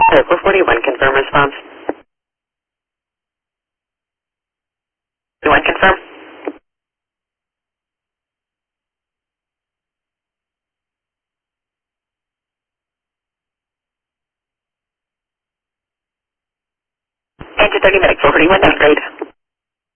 Local 41, confirm response. 41, confirm. Engine 30 medic, 441, downgrade.